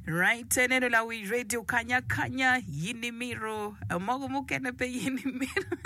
Right, neno la wi radio kanya yini miro mogo mukene pe yini miro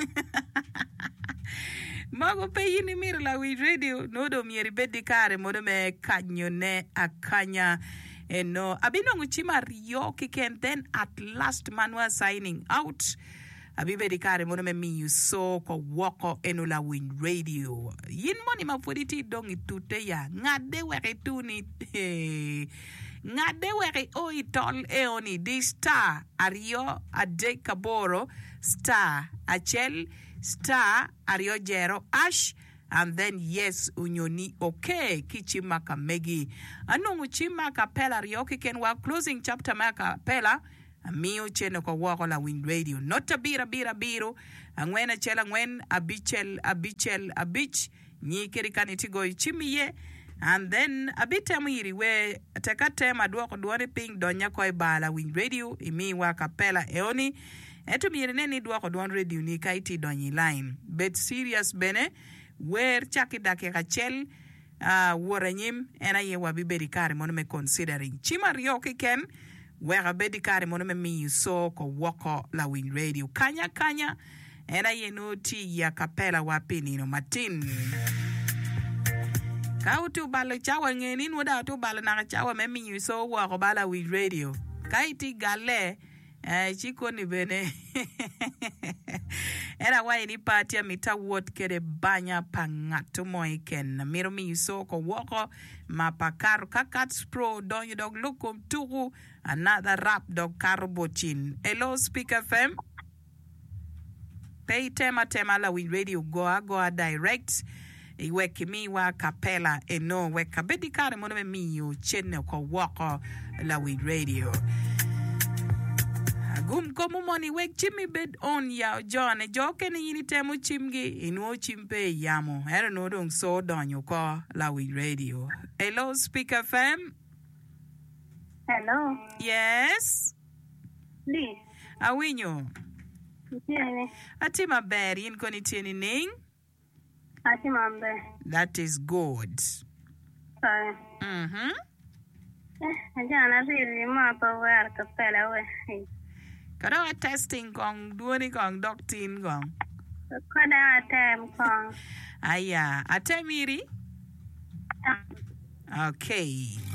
mogo pe yini miro la wi radio nodo mieri bedi kare modo me kanyo ne akanya no abino nguchima rio kiken, then at last manwa signing out abi bedi kare modo me mi so ko woko eno la wi radio yin moni mafuditi dongi tute ya ngade were tuni ngade were o itol eoni di star ario ade kaboro star achel star ario jero ash and then yes unyoni okay kichimaka megi anungu chimaka pela rio kiken wa closing chapter maka pela Amio cheno ko wako la Wind Radio. Nota bira biro. Angwena chela ngwen abich. Nyikeri kanitigo ichimiye. And then abita mwiri we tekate maduoko duwane ping donya koi bala Wind Radio. Imi wa kapela eoni. Eto mire neni duoko duwane radio ni kaiti donyi line. Bet serious bene. Wer chaki dake kachel. Waranyim. Ena ye wabiberi kare mono me considering. Chima rioki ken. Wega bedi kare mono me mi so ko woko la Wind Radio kanya era yenuti ya kapela wapini no Martin kautu balo chawa ngeni nuda tu balo na chawa me mi so woko bala Wind Radio kaiti gale chiko ni bene era wa ni patia mita wot kede banya pangato moiken miro mi so ko woko mapakar kakats pro don you dog lukum tugu another rap dog carbochin hello Speak FM pay tema la Wind Radio go direct iweki mi wa kapela eno weka bedi kare mono me mi yo chenne ko woko la Wind Radio Gum komu moni wek chimi bed on ya John joke ni yini temu chimgi inuo chimpe yamo ero no dong so donyo ko la Wind Radio. Hello Speak FM. Hello. Yes. Lee. Awinyo. Tiene. Atima beri in koni tieni ning. Atima mbe. That is good. Sorry. Ajana really ma pa wer kapela we. Kada testing kong duoni kong doctin kong. Kada atem kong. Aya, atemiri. Okay.